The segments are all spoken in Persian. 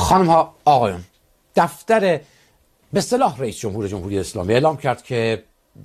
خانم ها آقایان، دفتر به اصطلاح رئیس جمهور جمهوری اسلامی اعلام کرد که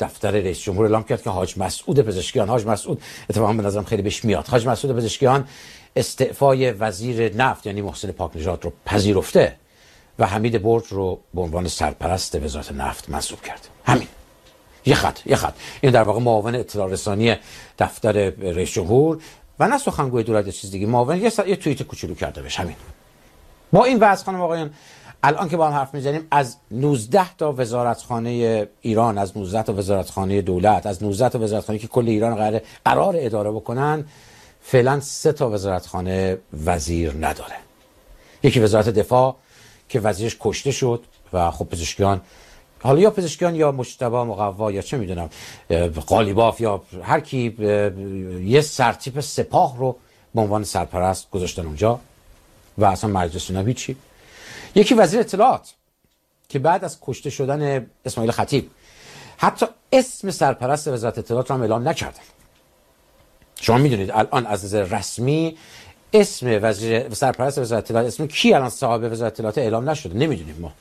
حاج مسعود پزشکیان، حاج مسعود اتفاقا به نظرم خیلی بهش میاد، حاج مسعود پزشکیان استعفای وزیر نفت یعنی محسن پاکنژاد رو پذیرفته و حمید برج رو به عنوان سرپرست وزارت نفت منصوب کرد. همین یه خط. این در واقع معاون اطلاع رسانی دفتر رئیس جمهور و نه سخنگوی دولت چیز دیگه، معاون یه توییت کوچولو کرده بهش. همین. با این وضع خانم آقایان، الان که با هم حرف میزنیم از 19 تا وزارتخانه ایران، از 19 تا وزارتخانه دولت، از 19 تا وزارتخانه که کل ایران قرار اداره بکنن، فعلا 3 تا وزارتخانه وزیر نداره. یکی وزارت دفاع که وزیرش کشته شد و خب پزشکیان، حالا یا پزشکیان یا مجتبی مقوا یا چه میدونم قالیباف یا هر کی، یه سرتیپ سپاه رو به عنوان سرپرست گذاشتن اونجا و اصلا مجلس اینا هیچی. یکی وزیر اطلاعات که بعد از کشته شدن اسماعیل خطیب حتی اسم سرپرست وزارت اطلاعات رو هم اعلام نکردن. شما میدونید الان از نظر رسمی اسم وزیر سرپرست وزارت اطلاعات، اسم کی الان صاحب وزارت اطلاعات اعلام نشده، نمیدونیم ما.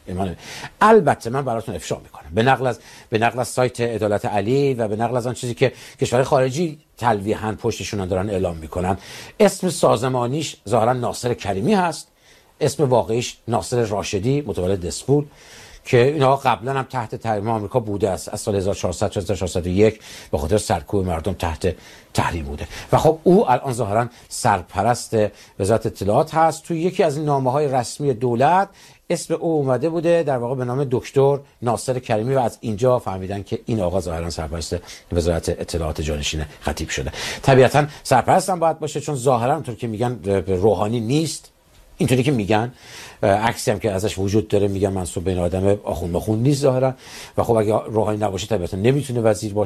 البته من براتون افشا میکنم به نقل از سایت عدالت علی و به نقل از آن چیزی که کشور خارجی تلویحاً پشتشون دارن اعلام میکنن. اسم سازمانیش ظاهرا ناصر کریمی هست، اسم واقعیش ناصر راشدی متولد دسپول که اینها قبلا هم تحت تحریم آمریکا بوده است. از سال 1400 تا 1401 به خاطر سرکوب مردم تحت تحریم بوده و خب او الان ظاهرا سرپرست وزارت اطلاعات هست. توی یکی از این نامه‌های رسمی دولت اسم او اومده بوده در واقع به نام دکتر ناصر کریمی و از اینجا فهمیدن که این آقا ظاهرا سرپرست وزارت اطلاعات جانشین خطیب شده. طبیعتا سرپرست هم باید باشه چون ظاهرا اونطور که میگن روحانی نیست، اینطوری که میگن، عکسی هم که ازش وجود داره میگن منسوب به این آدم آخوند مخوند نیست ظاهرا و خب اگه روحانی نباشه طبیعتا نمیتونه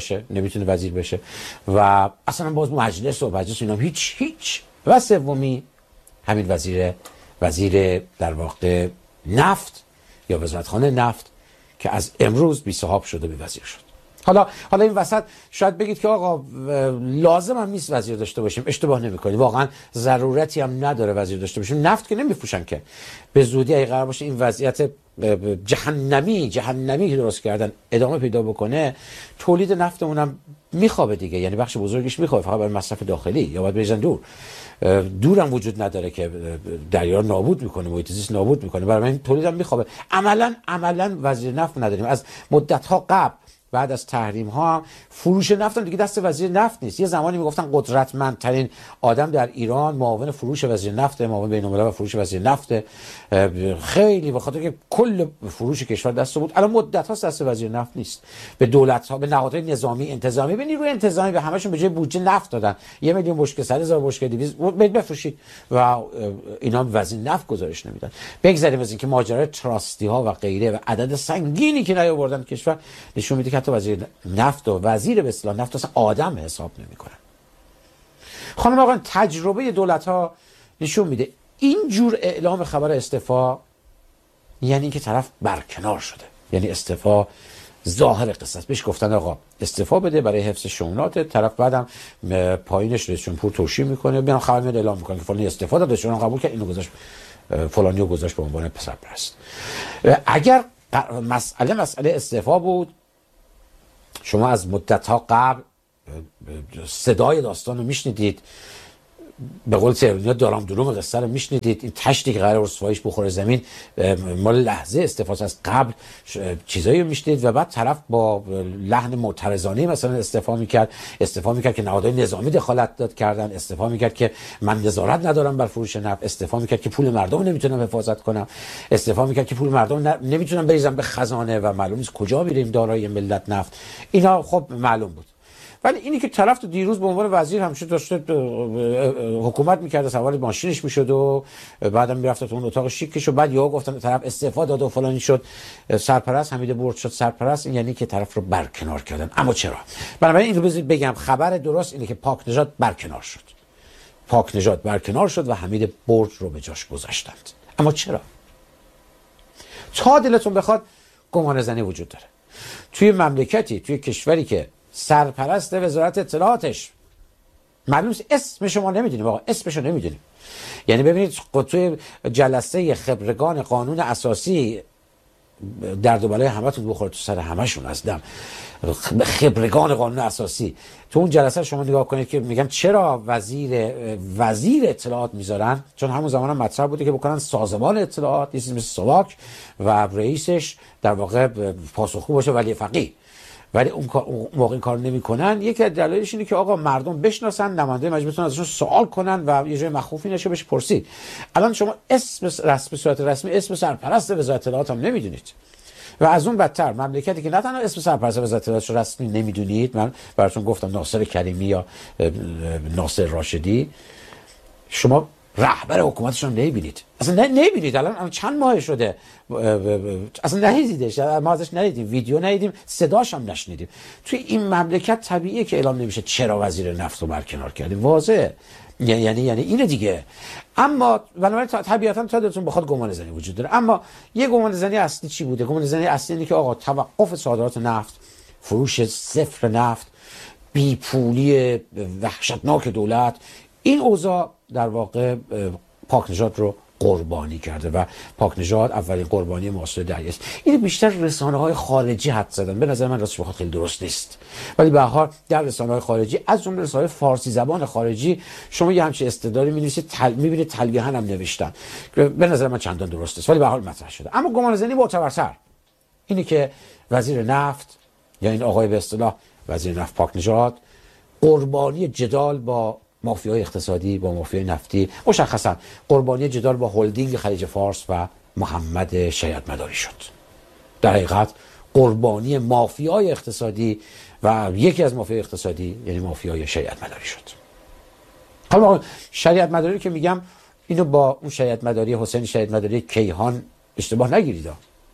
وزیر بشه و اصلا باز مجلس اینا هیچ. و سومی همین وزیر در واقع نفت یا وزارتخانه نفت که از امروز بی صاحب شده به وزیر شد. حالا این وسط شاید بگید که آقا لازم هم نیست وزیر داشته باشیم. اشتباه نمی‌کنید، واقعا ضرورتی هم نداره وزیر داشته باشیم. نفت که نمیفروشن که به زودی اگه قرار باشه این وضعیت جهنمی که درست کردن ادامه پیدا بکنه، تولید نفتمون هم میخوابه دیگه، یعنی بخش بزرگیش میخوابه فقط برای مصرف داخلی یا باید بریزن دورم وجود نداره که دریا نابود میکنه، محیط زیست نابود میکنه، برای این تولید هم میخوابه. عملاً وزیر نفت نداریم. از مدت‌ها قبل بعد از تحریم ها فروش نفت دیگه دست وزیر نفت نیست. یه زمانی میگفتن قدرتمندترین آدم در ایران معاون فروش وزیر نفت، معاون بین‌الملل و فروش وزیر نفت، خیلی بخاطر که کل فروش کشور دست بود. الان مدت هاست دست وزیر نفت نیست. به دولت ها، به نهادهای نظامی انتظامی، به نیروی انتظامی، به همشون به جای بودجه نفت دادن. 1 میلیون بشکه، 100,000 بشکه 200 بفروشید و اینا وزیر نفت گزارش نمیدن. بگذاریم از اینکه ماجرای تراستی ها و غیره و عدد سنگینی که نیاوردن کشور نشون میده که حتی وزیر نفت و وزیر به اصطلاح نفت اصلا آدم حساب نمیکنن. خانم آقایان، تجربه دولت ها نشون میده این جور اعلام خبر استعفا یعنی اینکه طرف برکنار شده، یعنی استعفا ظاهر قصه است. بهش گفتن آقا استعفا بده برای حفظ شونات، طرف بعدم پایینش رئیس جمهور توشیح میکنه، میان خبر میاد اعلام میکنه که فلانی استعفا داده، شما قبول کرد، اینو گذاشت فلانیو گذاشت به عنوان سرپرست. اگر مسئله استعفا بود، شما از مدت‌ها قبل صدای داستان رو میشنیدید، به قول تهرانی‌ها دارام دروم قصه رو میشنیدید. این تشتی که قرار رسواییش بخوره زمین مال لحظه استعفاست. از قبل چیزایی رو میشنید و بعد طرف با لحن معترضانه مثلا استعفا میکرد که نهادهای نظامی دخالت کردن، استعفا میکرد که من نظارت ندارم بر فروش نفت، استعفا میکرد که پول مردم نمیتونم حفاظت کنم، استعفا میکرد که پول مردم نمیتونم بریزم به خزانه و معلوم نیست کجا میریم دارای ملت نفت. اینا خب معلوم بود. ولی اینی که طرف تو دیروز به عنوان وزیر همیشه داشته حکومت میکرد، سوار ماشینش میشد و بعدم میرفت تو اون اتاق شیکش و بعد یهو گفتن طرف استعفا داد و فلانی شد سرپرست، حمید برج شد سرپرست، این یعنی که طرف رو برکنار کردن. اما چرا؟ بنابراین این رو بگم خبر درست اینه که پاکنژاد برکنار شد و حمید برج رو به جاش گذاشتند. اما چرا؟ تا دلتون بخواد گمان زنی وجود داره. توی مملکتی، توی کشوری که سرپرست وزارت اطلاعاتش معلوم اسم شما نمیدونیم، آقا اسمشو نمیدونیم، یعنی ببینید توی جلسه خبرگان قانون اساسی درد و بالای همه تو بخوره تو سر همشون هستم. خبرگان قانون اساسی تو اون جلسه شما نگاه کنید که میگم چرا وزیر اطلاعات میذارن، چون همون زمان هم مطرح بوده که بکنن سازمان اطلاعات یه چیزی مثل سواک و رئیسش در واقع پاسخگو باشه ولی فقیه، ولی اون موقع این کار نمیکنن. یکی از دلایلش اینه که آقا مردم بشناسن، نماینده مجلس بتونن ازشون سوال کنن و یه جای مخوفی نشه بهش پرسید. الان شما اسم رسمی صورت رسمی اسم سرپرست وزارت اطلاعات هم نمیدونید و از اون بدتر مملکتی که نه تنها اسم سرپرست وزارت اطلاعات رو رسمی نمیدونید، من براتون گفتم ناصر کریمی یا ناصر راشدی، شما رهبر حکومتشون نمیبینید، اصلا نمیبینید. الان چند ماه شده اصلا ندیدیدش، ما ازش ندیدیم، ویدیو ندیدیم، صداش هم نشنیدیم. توی این مملکت طبیعیه که اعلام نمیشه چرا وزیر نفت رو برکنار کردیم، واضحه. یعنی اینه دیگه. اما بنابراین طبیعتا تا دلتون بخواد گمان زنی وجود داره. اما یه گمان زنی اصلی چی بوده؟ گمان زنی اصلی اینه که آقا توقف صادرات نفت، فروش صفر نفت، بیپولی وحشتناک دولت، این اوضاع در واقع پاک نژاد رو قربانی کرده و پاک نژاد اولین قربانی معاصر دهه است. این بیشتر رسانه‌های خارجی حد زدن، به نظر من راستش بخواد خیلی درست نیست، ولی به هر حال در رسانه‌های خارجی از جمله رسانه‌های فارسی زبان خارجی شما یه همچین استعدادی می‌نویسید می‌بینید تلویحاً هم نوشتن، به نظر من چندان درست نیست، ولی به هر حال مطرح شده. اما گمانه‌زنی معتبرتر اینه که وزیر نفت یا این آقای به اصطلاح وزیر نفت پاک نژاد قربانی جدال با مافیای اقتصادی، با مافیای نفتی، مشخصا قربانی جدال با هلدینگ خلیج فارس و محمد شیاد مداری شد. در حقیقت قربانی مافیای اقتصادی و یکی از مافیای اقتصادی یعنی مافیای شیاد مداری شد. حالا شیاد مداری که میگم اینو با اون شیاد مداری حسین شیاد مداری کیهان اشتباه نگیرید.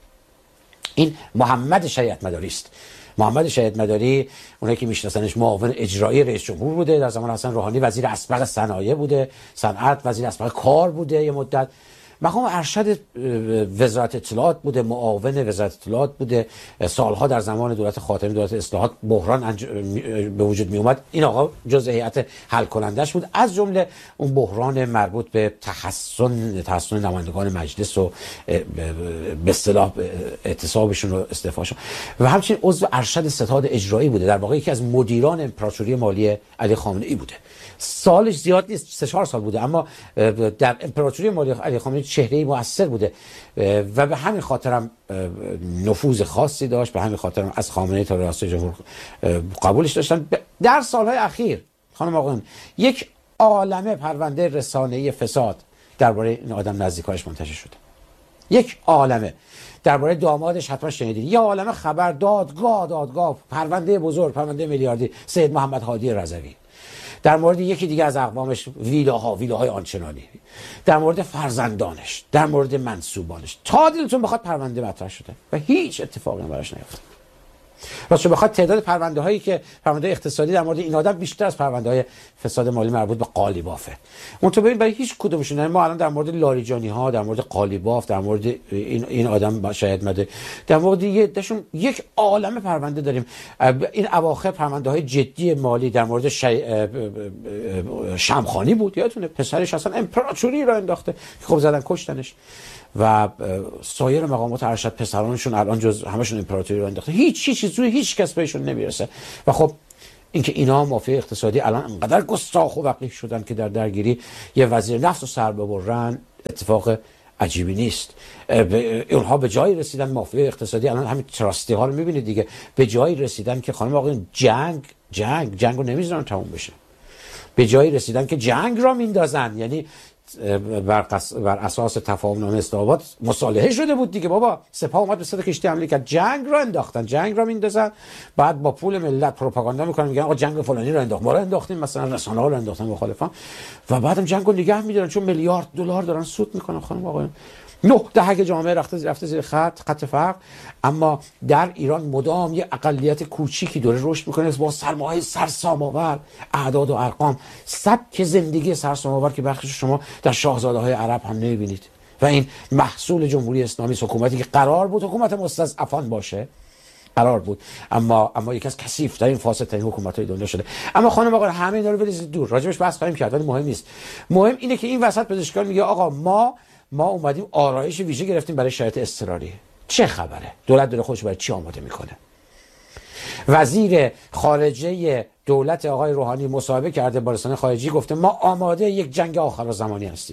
این محمد شیاد مداری است. محمد شیاد مداری اونایی که میشناسنش معاون اجرایی رئیس جمهور بوده، در زمان حسن روحانی وزیر اسبق صنایع بوده، صنعت وزیر اسبق کار بوده یه مدت، مقام ارشد وزارت اطلاعات بوده، معاون وزارت اطلاعات بوده، سالها در زمان دولت خاتمی دولت اصلاحات بحران به وجود می اومد، این آقا جزء هیئت حل کنندش بود، از جمله اون بحران مربوط به تحسن نمایندگان مجلس و به اصطلاح اعتصابشون و استعفاشون و همچنین عضو ارشد ستاد اجرایی بوده، در واقع یکی از مدیران امپراتوری مالی علی خامنه‌ای بوده. سالش زیاد نیست، 3-4 سال بوده، اما در امپراتوری مالی علی خامنه‌ای چهره‌ای مؤثر بوده و به همین خاطرم نفوذ خاصی داشت، به همین خاطرم از خامنه‌ای تا ریاست جمهور قبولش داشتن. در سالهای اخیر خانم آقایان یک عالمه پرونده رسانه‌ای فساد درباره این آدم نزدیکایش منتشر شده، یک عالمه. درباره دامادش حتما شنیدید، یه عالمه خبر، دادگاه، پرونده بزرگ، پرونده میلیاردی سید محمد هادی رضوی، در مورد یکی دیگه از اقوامش ویلاهای آنچنانی، در مورد فرزندانش، در مورد منسوبانش، تا دلتون بخواد پرونده مطرح شده و هیچ اتفاقی هم براش نیفتاد. راستش بخواد تعداد پرونده هایی که پرونده اقتصادی در مورد این آدم بیشتر از پرونده های فساد مالی مربوط به قالیبافه. اون تو ببین برای هیچ کدومشون، ما الان در مورد لاریجانی ها، در مورد قالیباف، در مورد این آدم شاید مده، در مورد یک عالمه پرونده داریم. این اواخر پرونده های جدی مالی در مورد شمخانی بود، یادتونه پسرش اصلا امپراتوری را انداخته، خب زدن کشتنش و سایر مقامات ارشد پسرانشون الان جز همشون امپراتوری رو انداخته، هیچ کس بهشون نمیرسه. و خب اینکه اینا مافیا اقتصادی الان انقدر گستاخ و وقیح شدن که در درگیری یه وزیر نفت رو سر ببرن اتفاق عجیبی نیست. اونها به جایی رسیدن، مافیا اقتصادی الان همین تراستی ها رو میبینید دیگه، به جایی رسیدن که خانم آقایون جنگ رو نمیذارن تموم بشه، به جایی رسیدن که جنگ را میندازن. یعنی بر اساس تفاهم نامه استعابات مصالحه شده بود دیگه، بابا سپاه اومد به صد کشتی حمله کرد، جنگ را انداختن، جنگ را میندازن، بعد با پول ملت پروپاگاندا میکنن، میگن آقا جنگ فلانی را انداخت، ما را انداختیم، مثلا رسانه ها را انداختن مخالفان، و بعدم جنگ رو نگه میدارن چون میلیارد دلار دارن سود میکنن. خانم آقایان 9 دهه جامعه رفته زیر خط فقر، اما در ایران مدام یه اقلیت کوچیکی داره رشد میکنه با سرمایه سرسام‌آور، اعداد و ارقام، سبک زندگی سرسام‌آور که بخشش شما در شاهزاده‌های عرب هم نمیبینید. و این محصول جمهوری اسلامی، حکومتی که قرار بود حکومت مستضعفان باشه، قرار بود، اما یکی از کثیف‌ترین فاسدترین حکومت‌های دنیا شده. اما خانم آقا همه اینا رو بریزید دور، راجبش بحث خواهیم کرد، ولی مهم نیست. مهم اینه که این وسط پزشکان میگه آقا ما اومدیم آرایش ویژه گرفتیم برای شرایط اضطراری. چه خبره؟ دولت داره خودش برای چی آماده میکنه؟ وزیر خارجه دولت آقای روحانی مصاحبه کرده با رسانه خارجی، گفته ما آماده یک جنگ آخرزمانی هستیم.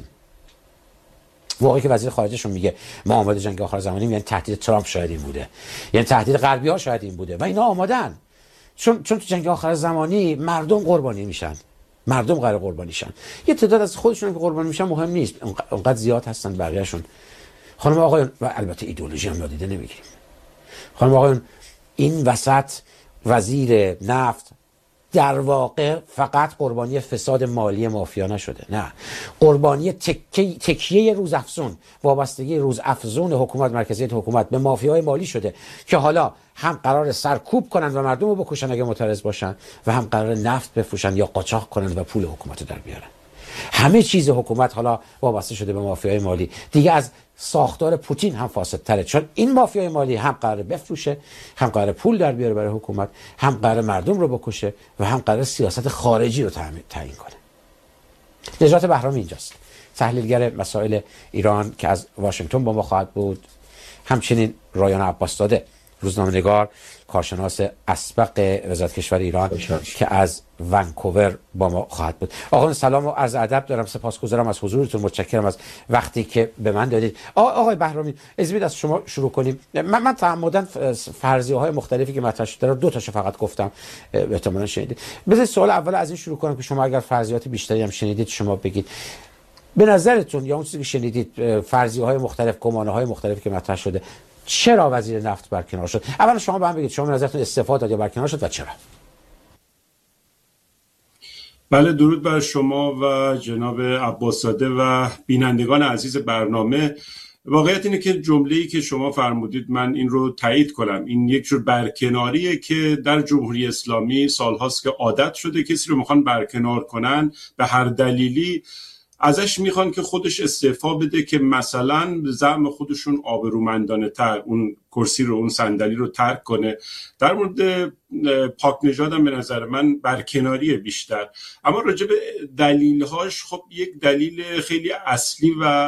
واقعی که وزیر خارجهشون میگه ما آماده جنگ آخرزمانی، یعنی تهدید ترامپ شاید این بوده، یعنی تهدید غربی‌ها شاید این بوده و اینا آمادن. چون تو جنگ آخرزمانی مردم قربانی میشن، مردم قرار قربانی شن. یه تعداد از خودشون که قربانی میشن مهم نیست، اونقدر زیاد هستن بقیه‌شون. خانم آقایون، و البته ایدئولوژی هم نادیده نمیگیریم. خانم آقایون، این وسط وزیر نفت در واقع فقط قربانی فساد مالی مافیا نشده، نه، قربانی تکیه روزافزون، وابستگی روزافزون حکومت مرکزی حکومت به مافیای مالی شده که حالا هم قرار سرکوب کنن و مردم رو بکشن اگه معترض باشن و هم قرار نفت بفروشن یا قاچاق کنن و پول حکومت رو در بیارن. همه چیز حکومت حالا وابسته شده به مافیای مالی. دیگه از ساختار پوتین هم فاسدتره، چون این مافیای مالی هم قرار بفروشه، هم قرار پول در بیاره برای حکومت، هم قرار مردم رو بکشه و هم قرار سیاست خارجی رو تعیین کنه. نجات بهرامی اینجاست، تحلیلگر مسائل ایران که از واشنگتن با ما خواهد بود. همچنین رایان عباسزاده، روزنامه‌نگار، کارشناس اسبق وزارت کشور ایران که از ونکوور با ما خواهد بود. آقایان سلام و عرض ادب دارم، سپاسگزارم از حضورتون، متشکرم از وقتی که به من دادید. آقای بهرامی، اجازه بدید از شما شروع کنیم. من تعمداً فرضیه‌های مختلفی که مطرح شده رو 2 تاشو فقط گفتم، احتمالاً شنیدید. بذارید سوال اول از این شروع کنم که شما اگر فرضیات بیشتری هم شنیدید شما بگید. به نظرتون یا اون چیزی که شنیدید، فرضیه‌های مختلف، گمانه‌های مختلفی که مطرح شده، چرا وزیر نفت برکنار شد؟ اولا شما به من بگید شما به نظرتون استعفا داد یا برکنار شد و چرا؟ بله، درود بر شما و جناب عباسزاده و بینندگان عزیز برنامه. واقعیت اینه که جمله‌ای که شما فرمودید من این رو تایید کنم. این یک جور برکناریه که در جمهوری اسلامی سالهاست که عادت شده، کسی رو میخوان برکنار کنن به هر دلیلی ازش میخوان که خودش استعفا بده که مثلا زعم خودشون آبرومندانه تر اون کرسی رو، اون صندلی رو ترک کنه. در مورد پاک نژاد هم به نظر من برکناری بیشتر، اما راجع به دلیلهاش خب یک دلیل خیلی اصلی و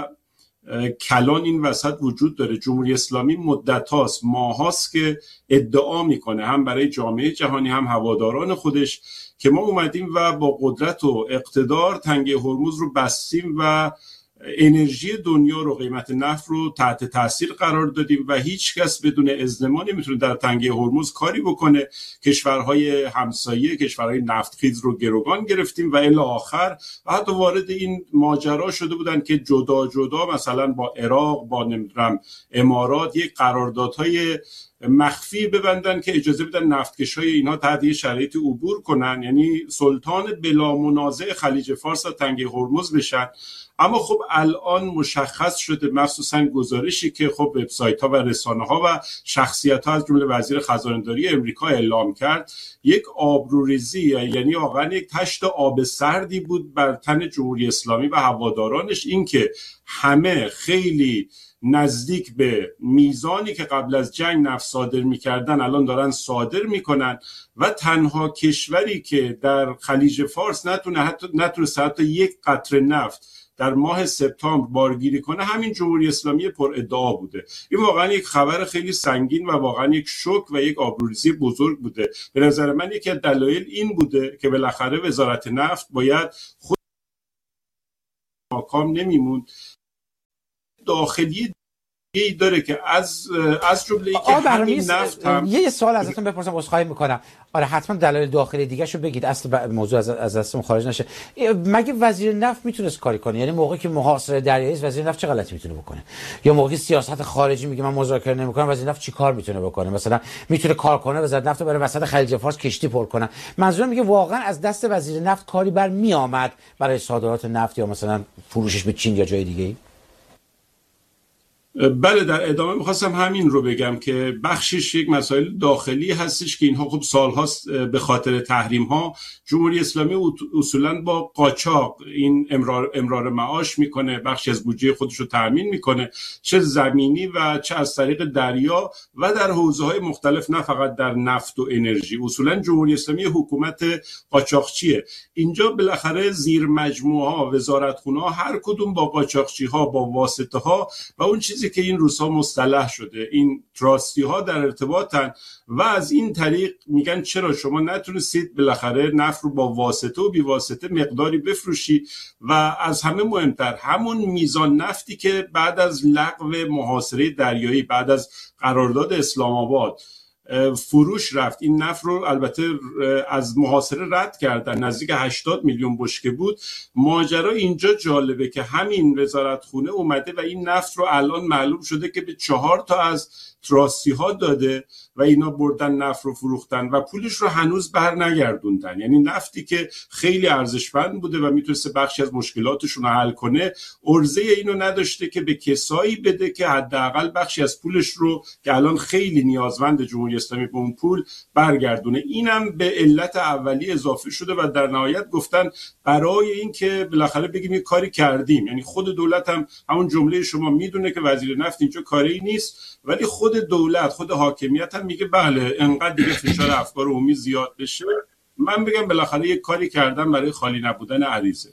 کلان این وسط وجود داره. جمهوری اسلامی مدت هاست، ماه هاست که ادعا میکنه هم برای جامعه جهانی هم هواداران خودش که ما اومدیم و با قدرت و اقتدار تنگه هرمز رو بستیم و انرژی دنیا رو، قیمت نفت رو تحت تاثیر قرار دادیم و هیچ کس بدون اذن ما نمیتونه در تنگه هرمز کاری بکنه. کشورهای همسایه، کشورهای نفتخیز رو گروگان گرفتیم و الی آخر و حتی وارد این ماجرا شده بودن که جدا جدا مثلا با عراق، با نمیدونم امارات، یک قراردادهای مخفی ببندن که اجازه بدن نفتکشای اینها تحت یه شرایطی عبور کنن، یعنی سلطان بلا منازع خلیج فارس و تنگه هرمز بشن. اما خب الان مشخص شده، مخصوصا گزارشی که خب وبسایت‌ها و رسانه‌ها و شخصیت‌ها از جمله وزیر خزانه‌داری امریکا اعلام کرد، یک آبروریزی، یعنی واقعا یک تشت آب سردی بود بر تن جمهوری اسلامی و هوادارانش. این که همه خیلی نزدیک به میزانی که قبل از جنگ نفت صادر می‌کردن الان دارن صادر می‌کنن و تنها کشوری که در خلیج فارس نتونسته حتی یک قطره نفت در ماه سپتامبر بارگیری کنه همین جمهوری اسلامی پر ادعا بوده. این واقعا یک خبر خیلی سنگین و واقعا یک شوک و یک آبروریزی بزرگ بوده. به نظر من یکی از دلایل این بوده که بالاخره وزارت نفت باید خود ناکام نمیموند. داخلی داره که از جمله که همین نفت هم یه سوال ازتون بپرسم، عذرخواهی میکنم. آره حتما دلایل داخلی دیگه شو بگید، اصل موضوع از دستمون خارج نشه. مگه وزیر نفت میتونست کاری کنه؟ یعنی موقعی که محاصره دریایی است وزیر نفت چه غلطی میتونه بکنه؟ یا موقعی سیاست خارجی میگه من مذاکره نمیکنم، وزیر نفت چیکار میتونه بکنه؟ مثلا میتونه کار کنه وزارت نفت برای وسط خلیج فارس کشتی پر کنه؟ منظورم میگه واقعا از دست وزیر نفت کاری بر میآمد برای صادرات نفت یا مثلا فروشش به چین یا جای دیگه ای؟ بله، در ادامه میخواستم همین رو بگم که بخشش یک مسائل داخلی هستش که اینها خب سالهاست به خاطر تحریم ها جمهوری اسلامی اصولا با قاچاق این امرار معاش میکنه، بخشی از بودجه خودش رو تامین میکنه، چه زمینی و چه از طریق دریا و در حوزه‌های مختلف، نه فقط در نفت و انرژی. اصولا جمهوری اسلامی حکومت قاچاقچیه. اینجا بالاخره زیر مجموعه ها، وزارتخونه ها، هر کدوم با قاچاقچی ها، با واسطه ها و اون چیزی که این روزها مصطلح شده، این تراستی ها در ارتباطن و از این طریق میگن چرا شما نتونستید بالاخره نفت رو با واسطه و بی واسطه مقداری بفروشی. و از همه مهمتر همون میزان نفتی که بعد از لغو محاصره دریایی، بعد از قرارداد اسلام آباد فروش رفت، این نفت رو البته از محاصره رد کردن، نزدیک 80 میلیون بشکه بود. ماجرا اینجا جالبه که همین وزارتخونه اومده و این نفت رو الان معلوم شده که به 4 تا از تراسی ها داده و اینا بردن نفت رو فروختن و پولش رو هنوز بر نگردوندن. یعنی نفتی که خیلی ارزشمند بوده و میتونسته بخشی از مشکلاتشون رو حل کنه، عرضه اینو نداشته که به کسایی بده که حداقل بخشی از پولش رو که الان خیلی نیازمند جمهوری اسلامی به اون پول برگردونه. اینم به علت اولی اضافه شده و در نهایت گفتن برای این که بالاخره بگیم یه کاری کردیم. یعنی خود دولت هم همون جمله شما میدونه که وزیر نفت اینجا کاری نیست، ولی خود دولت، خود حاکمیت هم میگه بله انقدر دیگه فشار افکار عمومی زیاد بشه، من بگم بالاخره یک کاری کردم برای خالی نبودن عریضه.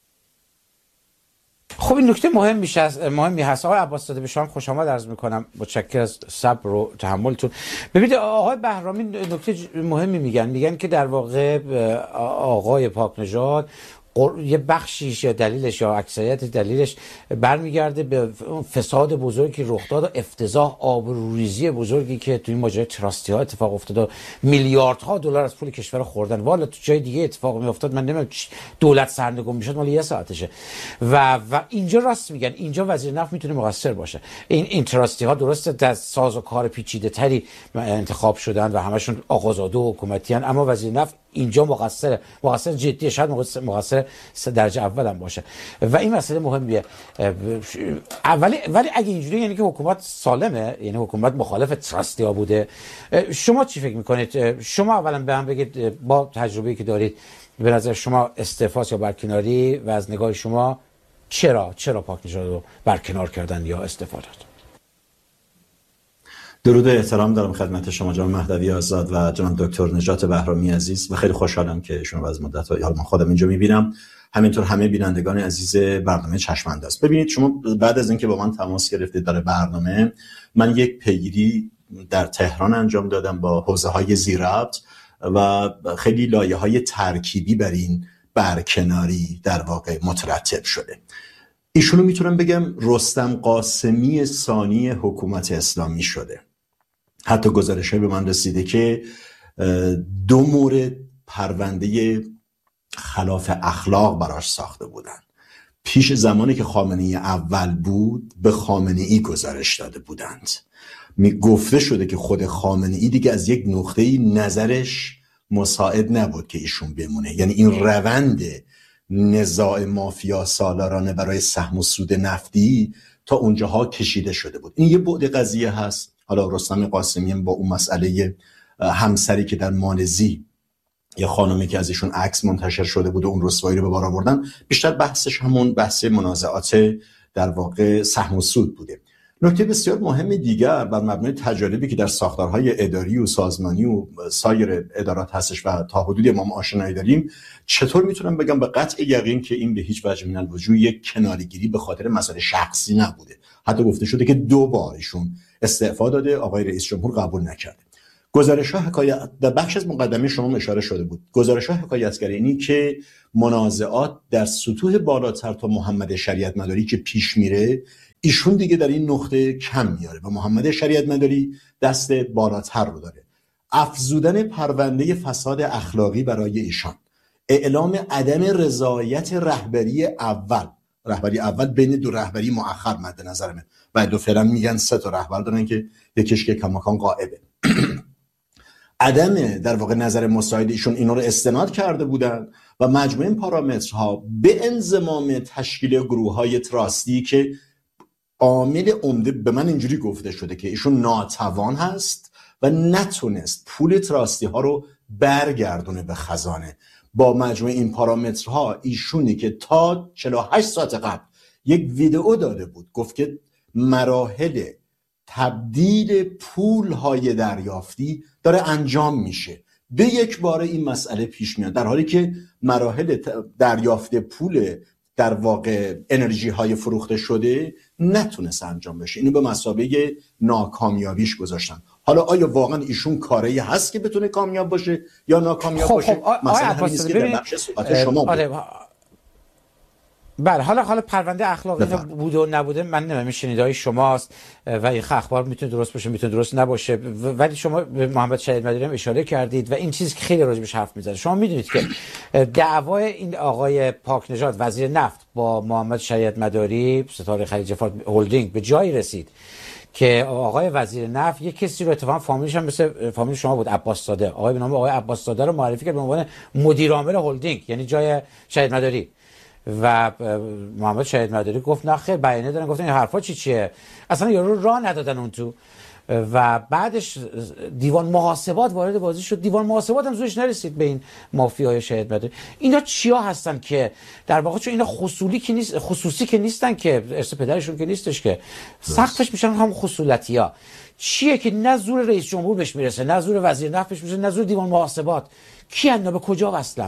خب این نکته مهمی هست. آقای عباس‌زاده به شما خوش آمد عرض میکنم، متشکرم از صبر و تحملتون. ببینید آقای بهرامی نکته مهمی میگن که در واقع آقای پاکنژاد یه بخشیش یا دلیلش یا اکثریت دلیلش برمیگرده به فساد بزرگی رخ داد و افتضاح آبروریزی بزرگی که توی ماجرای تراستی ها اتفاق افتاد و میلیاردها دلار از پول کشور خوردن. والا تو جای دیگه اتفاق میافتاد من نمیدونم دولت سرنگون میشد مال یه ساعتشه. و اینجا راست میگن، اینجا وزیر نفت میتونه مقصر باشه. این تراستی ها درسته در ساز و کار پیچیده تری انتخاب شدن و همشون آقازاده و حکومتی هن، اما وزیر نفت اینجا مقصر جدیه، شاید مقصر درجه اول هم باشه و این مسئله مهمیه. ولی اگه اینجوری یعنی که حکومت سالمه، یعنی حکومت مخالف تراستی ها بوده. شما چی فکر میکنید؟ شما اولا به هم بگید با تجربه‌ای که دارید به نظر شما استعفاست یا برکناری و از نگاه شما چرا پاکنژاد رو برکنار کردن یا استعفا داد؟ درود و احترام دارم خدمت شما جناب مهدوی آزاد و جناب دکتر نجات بهرامی عزیز و خیلی خوشحالم که شما از مدت ها من خودم اینجا میبینم، همینطور همه بینندگان عزیز برنامه چشم‌انداز. ببینید شما بعد از اینکه با من تماس گرفتید در برنامه، من یک پیگیری در تهران انجام دادم با حوزه‌های ذی‌ربط و خیلی لایه‌های ترکیبی بر این برکناری در واقع مترتب شده. ایشونو میتونم بگم رستم قاسمی ثانی حکومت اسلامی شده. حتی گزارش‌های به من رسیده که 2 مورد پرونده خلاف اخلاق براش ساخته بودن. پیش زمانی که خامنه‌ای اول بود به خامنه‌ای گزارش داده بودند. گفته شده که خود خامنه‌ای دیگه از یک نقطه‌ای نظرش مساعد نبود که ایشون بمونه. یعنی این روند نزاع مافیا سالارانه برای سهم و سود نفتی تا اونجاها کشیده شده بود. این یه بعد قضیه هست. حالا رستم قاسمی با اون مسئله همسری که در مالزی یا خانمی که از ایشون عکس منتشر شده بود و اون رسوایی رو به بار آوردن، بیشتر بحثش همون بحث منازعات در واقع سهم و سود بوده. نکته بسیار مهم دیگر بر مبنای تجاربی که در ساختارهای اداری و سازمانی و سایر ادارات هستش و تا حدودی ما آشنایی داریم، چطور میتونم بگم به قطع یقین که این به هیچ وجه من الوجود یک کناره‌گیری به خاطر مسائل شخصی نبوده. حتی گفته شده که 2 بار ایشون استعفا داده، آقای رئیس جمهور قبول نکرده. گزارش‌ها حکایت در بخش از مقدمه شما اشاره شده بود. گزارش‌ها حکایتگر اینی که منازعات در سطوح بالاتر تا محمد شریعت مداری که پیش میره، ایشون دیگه در این نقطه کم میاره و محمد شریعت مداری دست بالاتر رو داره. افزودن پرونده فساد اخلاقی برای ایشان، اعلام عدم رضایت رهبری اول بین 2 رهبری مؤخر مد نظرمه و 2 فعلا میگن 3 تا رهبر دارن که یکیش که کماکان غائبه. عدم در واقع نظر مساعد ایشون اینا رو استناد کرده بودن و مجموعه پارامترها به انضمام تشکیل گروه‌های تراستی که عامل عمده به من اینجوری گفته شده که ایشون ناتوان هست و نتونست پول تراستی ها رو برگردونه به خزانه. با مجموع این پارامترها ایشونی که تا 48 ساعت قبل یک ویدئو داده بود گفت که مراحل تبدیل پول‌های دریافتی داره انجام میشه، به یک باره این مسئله پیش میاد، در حالی که مراحل دریافت پول در واقع انرژی های فروخته شده نتونست انجام بشه. اینو به مثابه ناکامیابیش گذاشتن. حالا آیا واقعا ایشون کاری هست که بتونه کامیاب باشه یا ناکامیاب باشه؟ مثلا همین است که در بخش صحبت شما بود. بله، حالا پرونده اخلاقی بوده و نبوده من نمیدونم، شنیدهای شماست و این اخبار میتونه درست باشه میتونه درست نباشه، ولی شما به محمد شهید مداری هم اشاره کردید و این چیزی که خیلی راجبش حرف میزنه. شما میدونید که دعوای این آقای پاک نژاد وزیر نفت با محمد شهید مداری ستاره خلیج فارس هلدینگ به جایی رسید که آقای وزیر نفت یک کسی رو اتفاقا فامیلش هم مثل فامیل شما بود، عباس زاده، آقای به نام آقای عباس زاده رو معرفی کرد به عنوان مدیر عامل هلدینگ، یعنی جای شهید مداری. و محمد شهید مداری گفت نه خیر، بیانیه دارن، گفتن این حرفا چیه، اصلا یارو راه ندادن اون تو. و بعدش دیوان محاسبات وارد بازی شد، دیوان محاسبات هم زورش نرسید به این مافیای شهید مداری. اینا چیا هستن که در واقع چون اینا خصوصی که نیستن که ارث پدرشون که نیستش که سقفش میشن هم خصولتی‌ها. چیه که نه زور رئیس جمهور بهش میرسه، نه زور وزیر نفت بهش میرسه، نه زور دیوان محاسبات. کی انا به کجا وصلن؟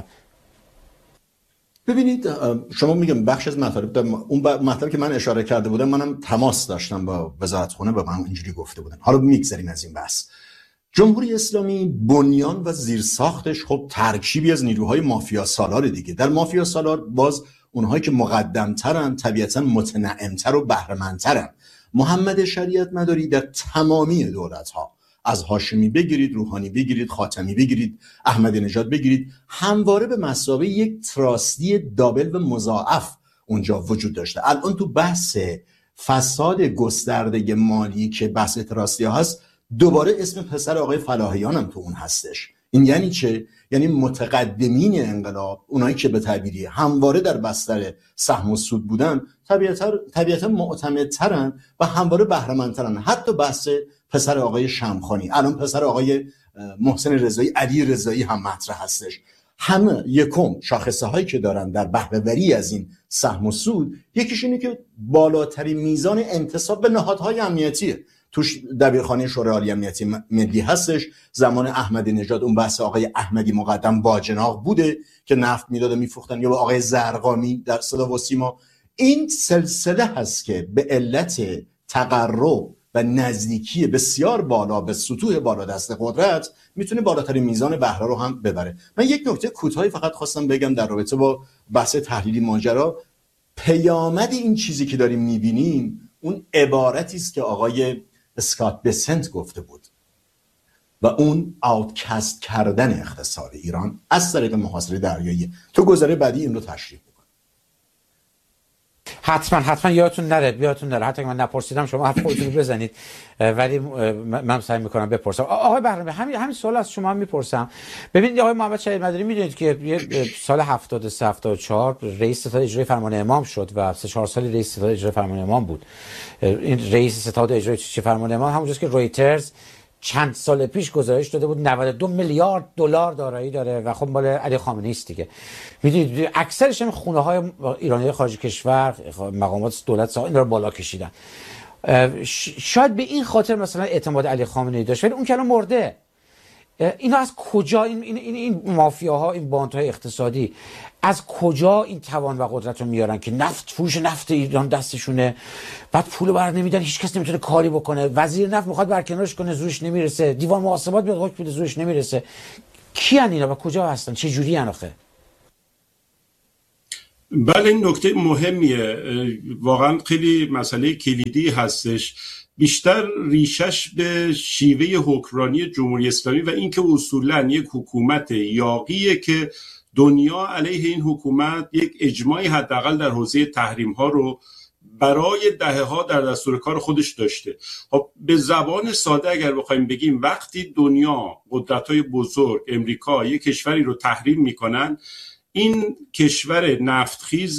ببینید شما میگم بخش از مطالب اون مطلبی که من اشاره کرده بودم منم تماس داشتم با وزارتخونه، به من اینجوری گفته بودن. حالا میگذریم از این بحث. جمهوری اسلامی بنیان و زیرساختش خب ترکیبی از نیروهای مافیا سالار دیگه. در مافیا سالار باز اونهایی که مقدمترن طبیعتا متنعمتر و بهره‌مندترن. محمد شریعت مداری در تمامی دولت‌ها، از هاشمی بگیرید، روحانی بگیرید، خاتمی بگیرید، احمدی نژاد بگیرید، همواره به مثابه یک تراستی دابل و مضاعف اونجا وجود داشته. الان تو بحث فساد گسترده مالی که بحث تراستی ها هست، دوباره اسم پسر آقای فلاحیان هم تو اون هستش. این یعنی چه؟ یعنی متقدمین انقلاب، اونایی که به تعبیری همواره در بستر سهم و سود بودن، طبیعتا معتمدترن و همواره بهره‌مندترن. حتی بحث پسر آقای شمخانی، الان پسر آقای محسن رضایی، علی رضایی هم مطرح هستش. همه یکم شاخصه هایی که دارن در بهره‌وری از این سهم و سود، یکیش اینه که بالاترین میزان انتصاب به نهادهای امنیتیه. توش دبیرخانه شورای عالی امنیتی ملی هستش. زمان احمدی نژاد اون بحث آقای احمدی مقدم باجناق بوده که نفت میداده میفروختن، یا با آقای زرقامی در صدا و سیما. این سلسله هست که به علت تقرب و نزدیکی بسیار بالا به سطوح بالا دست قدرت میتونه بالاترین میزان بهره رو هم ببره. من یک نکته کوتاهی فقط خواستم بگم در رابطه با بحث تحلیلی ماجرا. پیامد این چیزی که داریم میبینیم اون عبارتی است که آقای اسکات بسنت گفته بود و اون آوتکست کردن اقتصاد ایران از طریق محاصره دریایی. تو گزاره بعدی این رو تشریح بکن. حتما یادتون نره حتی که من نپرسیدم شما حرف خودتون رو بزنید، ولی من سعی میکنم بپرسم. آقای بهرامی همین سوال از شما میپرسم. ببینید آقای محمد شهید مداری میدونید که سال 73 74 رئیس ستاد اجرایی فرمان امام شد و 3-4 سال رئیس ستاد اجرایی فرمان امام بود. این رئیس ستاد اجرایی فرمان امام همونجاست که رویترز چند سال پیش گزارش داده بود 92 میلیارد دلار دارایی داره و خب مال علی خامنه‌ای است دیگه. میدونید اکثرش هم خونه‌های ایرانی خارج کشور، مقامات دولت این رو بالا کشیدن. شاید به این خاطر مثلا اعتماد علی خامنه‌ای داشت، ولی اون که الان مرده. اینا از کجا این مافیاها، این باندهای اقتصادی از کجا این توان و قدرت رو میارن که فروش نفت ایران دستشونه، بعد پول بر نمیدن، هیچ کس نمیتونه کاری بکنه، وزیر نفت میخواد برکنارش کنه زورش نمیرسه، دیوان محاسبات میاد حکم بده زورش نمیرسه. کیان اینا و کجا هستن؟ چه جوری ان آخه؟ بله این نکته مهمیه، واقعا خیلی مسئله کلیدی هستش. بیشتر ریشش به شیوه حکمرانی جمهوری اسلامی و اینکه اصولا یک حکومت یاغیه که دنیا علیه این حکومت یک اجماعی حداقل در حوزه تحریم ها رو برای دهه‌ها در دستور کار خودش داشته. خب به زبان ساده اگر بخوایم بگیم، وقتی دنیا قدرت‌های بزرگ، امریکا، یک کشوری رو تحریم میکنن، این کشور نفتخیز